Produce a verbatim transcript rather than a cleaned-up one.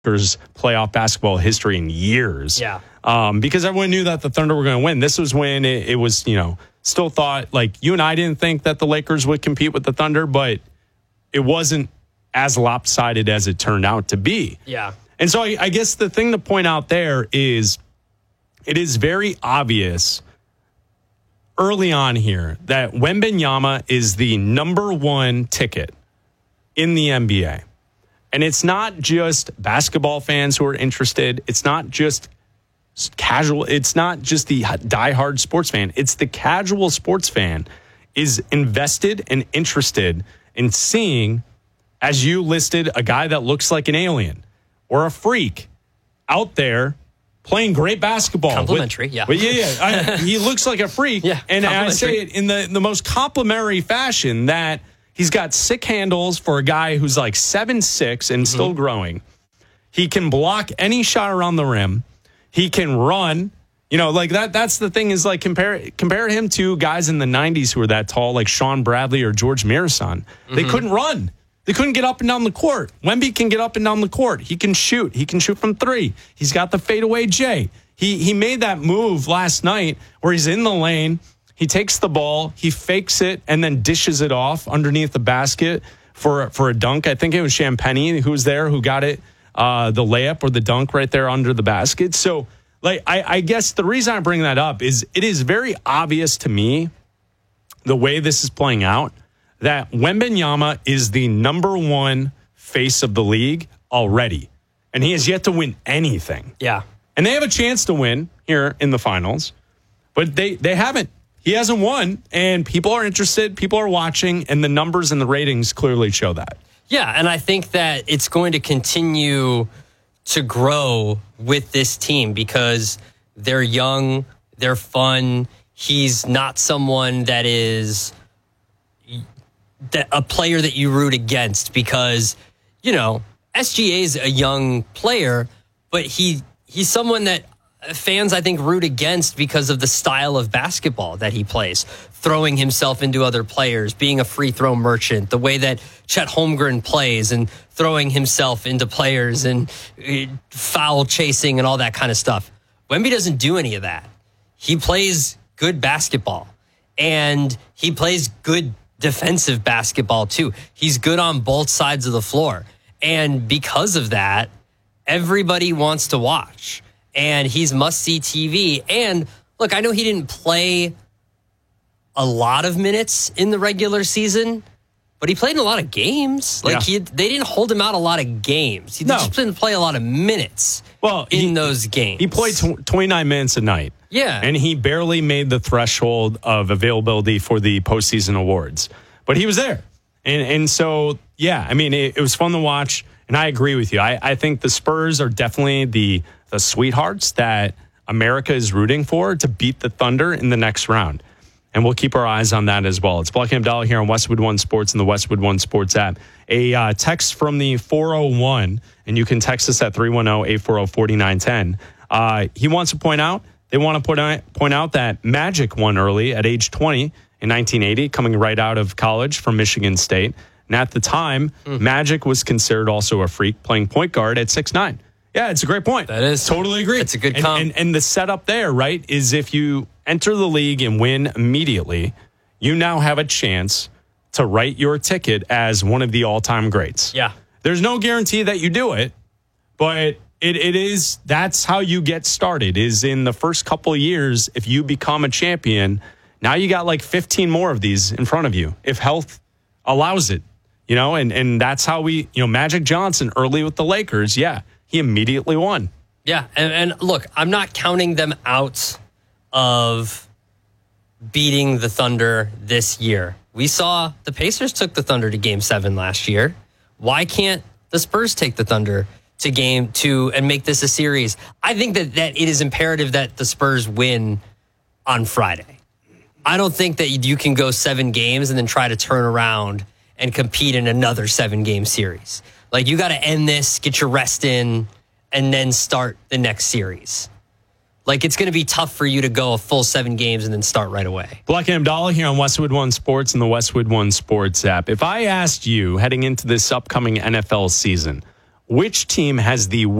Lakers playoff basketball history in years. Yeah. Um, because everyone knew that the Thunder were going to win. This was when it, it was, you know, still thought, like, you and I didn't think that the Lakers would compete with the Thunder, but it wasn't as lopsided as it turned out to be. Yeah. And so I, I guess the thing to point out there is it is very obvious early on here that Wembanyama is the number one ticket in the N B A. And it's not just basketball fans who are interested. It's not just casual. It's not just the diehard sports fan. It's the casual sports fan is invested and interested in seeing, as you listed, a guy that looks like an alien or a freak out there playing great basketball. Complimentary, with, yeah. But yeah, yeah. I, he looks like a freak. Yeah, and I say it in the, the most complimentary fashion that he's got sick handles for a guy who's like seven six and mm-hmm. still growing. He can block any shot around the rim. He can run. You know, like that. That's the thing is like compare compare him to guys in the nineties who were that tall, like Sean Bradley or George Marason. Mm-hmm. They couldn't run. They couldn't get up and down the court. Wemby can get up and down the court. He can shoot. He can shoot from three. He's got the fadeaway J. He he made that move last night where he's in the lane. He takes the ball, he fakes it, and then dishes it off underneath the basket for, for a dunk. I think it was Champagny who was there who got it, uh, the layup or the dunk right there under the basket. So, like, I, I guess the reason I bring that up is it is very obvious to me, the way this is playing out, that Wembanyama is the number one face of the league already. And he has yet to win anything. Yeah. And they have a chance to win here in the finals, but they, they haven't. He hasn't won, and people are interested, people are watching, and the numbers and the ratings clearly show that. Yeah, and I think that it's going to continue to grow with this team because they're young, they're fun. He's not someone that is that a player that you root against because, you know, S G A is a young player, but he he's someone that fans, I think, root against because of the style of basketball that he plays, throwing himself into other players, being a free throw merchant, the way that Chet Holmgren plays and throwing himself into players and foul chasing and all that kind of stuff. Wemby doesn't do any of that. He plays good basketball and he plays good defensive basketball too. He's good on both sides of the floor. And because of that, everybody wants to watch. And he's must-see T V. And, look, I know he didn't play a lot of minutes in the regular season, but he played in a lot of games. Like, yeah. he, they didn't hold him out a lot of games. He no. just didn't play a lot of minutes well, in he, those games. He played tw- twenty-nine minutes a night. Yeah. And he barely made the threshold of availability for the postseason awards. But he was there. And, and so, yeah, I mean, it, it was fun to watch. And I agree with you. I, I think the Spurs are definitely the the sweethearts that America is rooting for to beat the Thunder in the next round. And we'll keep our eyes on that as well. It's Black and Abdallah here on Westwood One Sports and the Westwood One Sports app. A uh, text from the four oh one, and you can text us at three one zero, eight four zero, four nine one zero. Uh, he wants to point out, they want to point out, point out that Magic won early at age twenty in nineteen eighty, coming right out of college from Michigan State. And at the time, mm. Magic was considered also a freak, playing point guard at six nine. Yeah, it's a great point. That is. Totally agree. It's a good and, comp. and, and the setup there, right, is if you enter the league and win immediately, you now have a chance to write your ticket as one of the all-time greats. Yeah. There's no guarantee that you do it, but it, it is, that's how you get started, is in the first couple of years, if you become a champion, now you got like fifteen more of these in front of you, if health allows it, you know, and, and that's how we, you know, Magic Johnson early with the Lakers, yeah. He immediately won. Yeah, and, and look, I'm not counting them out of beating the Thunder this year. We saw the Pacers took the Thunder to game seven last year. Why can't the Spurs take the Thunder to game two and make this a series? I think that, that it is imperative that the Spurs win on Friday. I don't think that you can go seven games and then try to turn around and compete in another seven-game series. Like, you got to end this, get your rest in, and then start the next series. Like, it's going to be tough for you to go a full seven games and then start right away. Black and Abdallah here on Westwood One Sports and the Westwood One Sports app. If I asked you, heading into this upcoming N F L season, which team has the